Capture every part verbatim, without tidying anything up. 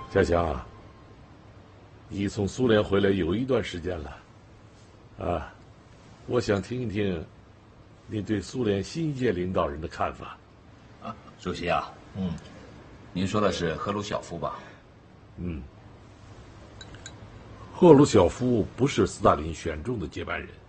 家祥啊，你从苏联回来有一段时间了，啊，我想听一听你对苏联新一届领导人的看法。 啊，主席啊，嗯，您说的是赫鲁晓夫吧？ 嗯，赫鲁晓夫不是斯大林选中的接班人，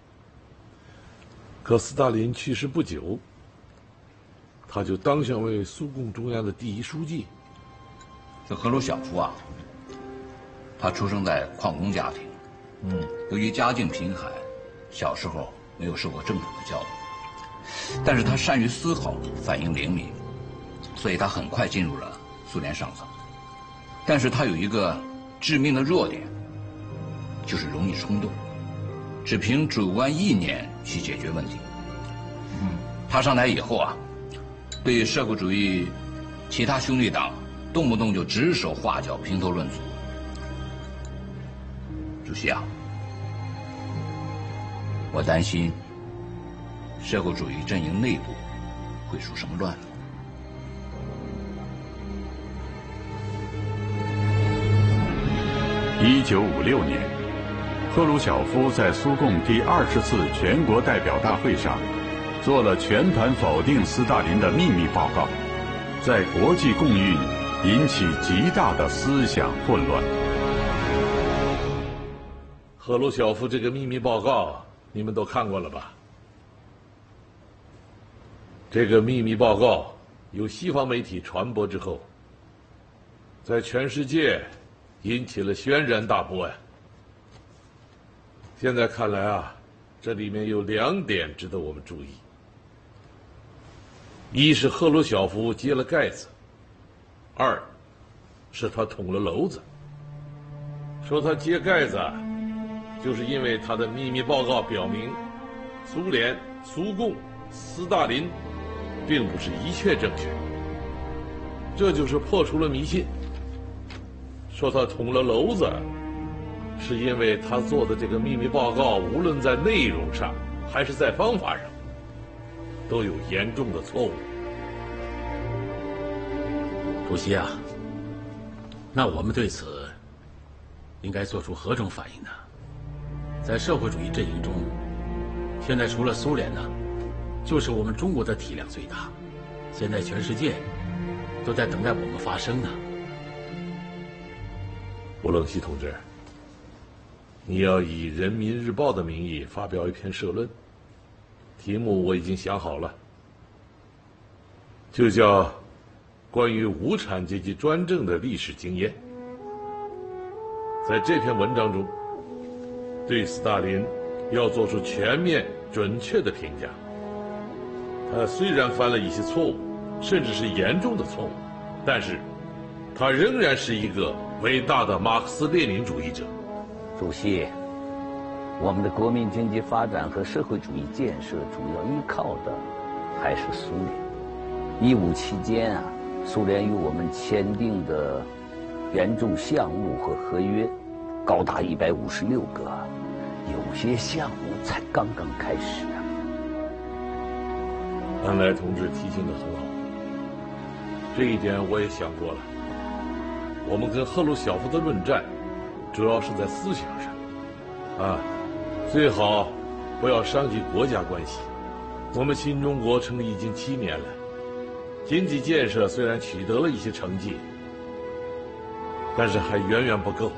可斯大林去世不久，他就当选为苏共中央的第一书记。 这赫鲁晓夫啊，他出生在矿工家庭，嗯，由于家境贫寒，小时候没有受过正统的教育，但是他善于思考，反应灵敏，所以他很快进入了苏联上层。但是他有一个致命的弱点，就是容易冲动，只凭主观意念去解决问题。嗯，他上台以后啊，对社会主义其他兄弟党动不动就指手画脚、评头论足。主席啊，我担心社会主义阵营内部会出什么乱子。 一九五六年，赫鲁晓夫在苏共第二十次全国代表大会上，做了全盘否定斯大林的秘密报告，在国际共运引起极大的思想混乱。 赫鲁晓夫这个秘密报告，你们都看过了吧？这个秘密报告由西方媒体传播之后，在全世界引起了轩然大波呀。现在看来啊，这里面有两点值得我们注意：一是赫鲁晓夫揭了盖子，二是他捅了娄子。说他揭盖子，就是因为他的秘密报告表明，苏联、苏共、斯大林并不是一切正确，这就是破除了迷信。说他捅了娄子，是因为他做的这个秘密报告，无论在内容上还是在方法上，都有严重的错误。 主席啊，那我们对此应该做出何种反应呢？在社会主义阵营中，现在除了苏联呢，就是我们中国的体量最大，现在全世界都在等待我们发声呢。 吴冷西同志，你要以《人民日报》的名义发表一篇社论，题目我已经想好了，就叫《关于无产阶级专政的历史经验》。在这篇文章中，对斯大林要做出全面准确的评价。他虽然犯了一些错误，甚至是严重的错误，但是他仍然是一个伟大的马克思列宁主义者。 主席，我们的国民经济发展和社会主义建设主要依靠的还是苏联。一五期间啊，苏联与我们签订的援助项目和合约高达一百五十六个，有些项目才刚刚开始啊。 安来同志提醒得很好，这一点我也想过了。我们跟赫鲁晓夫的论战，主要是在思想上，啊，最好不要伤及国家关系。我们新中国成立已经七年了，经济建设虽然取得了一些成绩，但是还远远不够。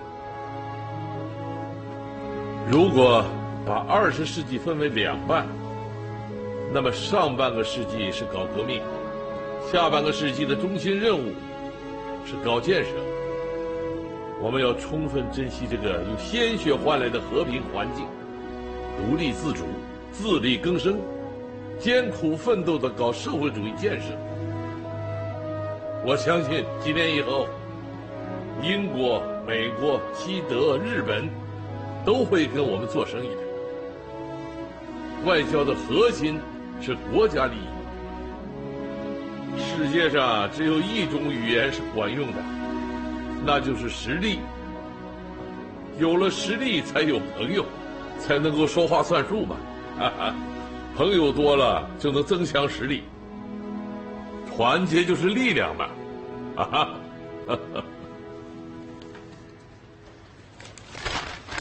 如果把二十世纪分为两半，那么上半个世纪是搞革命，下半个世纪的中心任务是搞建设。我们要充分珍惜这个用鲜血换来的和平环境，独立自主、自力更生，艰苦奋斗地搞社会主义建设。我相信几年以后，英国、美国、西德、日本都会跟我们做生意的。外交的核心是国家利益。世界上只有一种语言是管用的，那就是实力。有了实力才有朋友，才能够说话算数嘛。哈哈，朋友多了就能增强实力，团结就是力量嘛。哈哈，哈哈。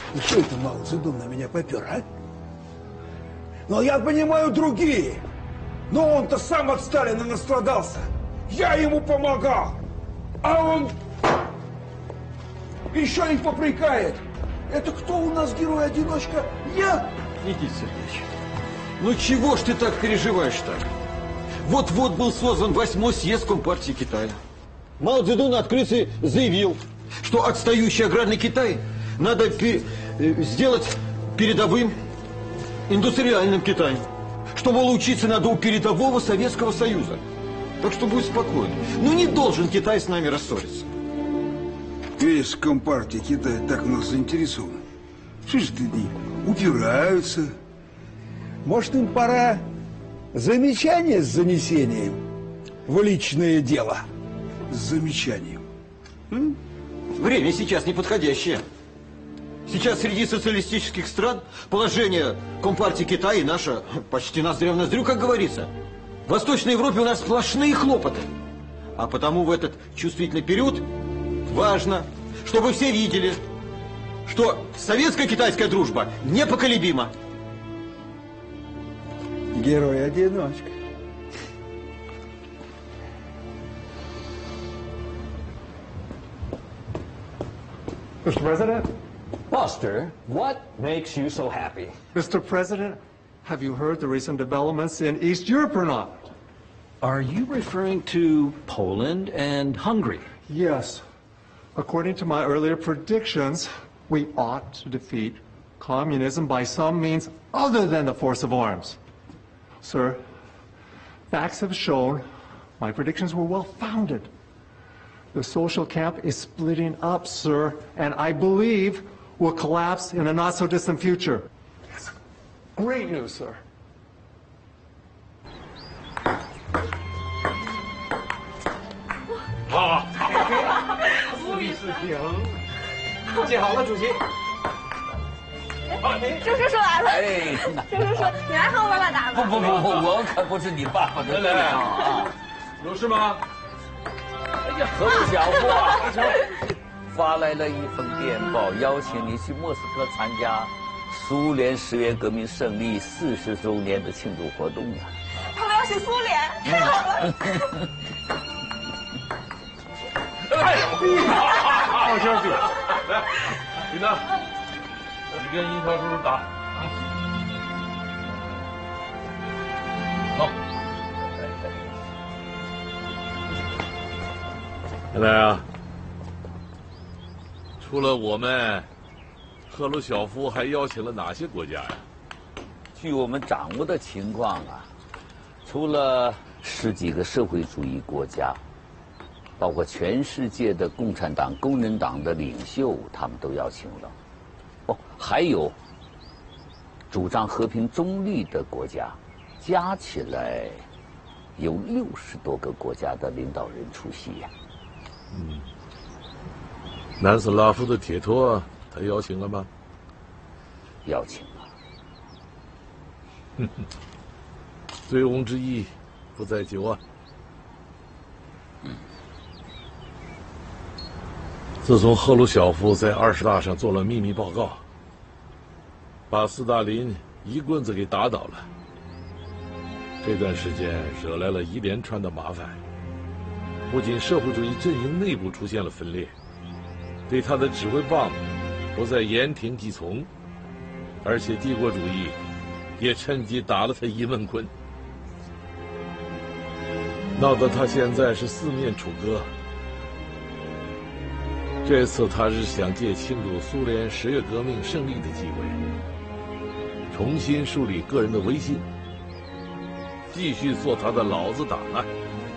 И что это Мао Цзэдун на меня попер, а? Но я понимаю другие. Но он-то сам от Сталина настрадался. Я ему помогал. А он еще и попрекает. Это кто у нас герой-одиночка? Я? Никита Сергеевич, ну чего ж ты так переживаешь-то? Вот-вот был создан восьмой съезд Компартии Китая. Мао Цзэдун открыто заявил, что отстающий аграрный Китай надо пер... сделать передовым индустриальным Китаем. Что, мол, учиться надо у передового Советского Союза. Так что будь спокоен. Ну не должен Китай с нами рассориться. Весь Компартия Китая так у нас заинтересован. Что ж ты упираются? Может, им пора замечание с занесением в личное дело? С замечанием. М? Время сейчас неподходящее. Сейчас среди социалистических стран положение Компартии Китая и наше почти ноздря в ноздрю, как говорится. В Восточной Европе у нас сплошные хлопоты. А потому в этот чувствительный период важно, чтобы все видели, что советско-китайская дружба непоколебима. Герой-одиночка. Mister President? Buster, what makes you so happy? Mister President, have you heard the recent developments in East Europe or not? Are you referring to Poland and Hungary? Yes. According to my earlier predictions, we ought to defeat communism by some means other than the force of arms. Sir, facts have shown my predictions were well-founded. The social camp is splitting up, sir, and I believe will collapse in a not-so-distant future. That's great news, sir. 好， 四比四平，记好了，主席。 周叔叔来了。 哎， 周叔叔，你来和我爸爸打吧。 不不不不，我可不是你爸爸的料啊！ 有事吗？ 哎呀，何不小夫啊，发来了一封电报，邀请你去莫斯科参加苏联十月革命胜利四十周年的庆祝活动啊！ 他们要去苏联，太好了！ 哎呦，好消息！来，李娜，你跟樱桃叔叔打。好。看来啊，除了我们，赫鲁晓夫还邀请了哪些国家呀？ 据我们掌握的情况啊，除了十几个社会主义国家，包括全世界的共产党、工人党的领袖，他们都邀请了。哦，还有主张和平中立的国家，加起来有六十多个国家的领导人出席呀。 嗯，南斯拉夫的铁托，他邀请了吗？ 邀请了。 哼哼，醉翁之意不在酒啊。 嗯。 自从赫鲁晓夫在二十大上做了秘密报告，把斯大林一棍子给打倒了，这段时间惹来了一连串的麻烦。不仅社会主义阵营内部出现了分裂，对他的指挥棒不再言听计从，而且帝国主义也趁机打了他一闷棍，闹得他现在是四面楚歌。这次他是想借庆祝苏联十月革命胜利的机会，重新树立个人的威信，继续做他的老子党啊！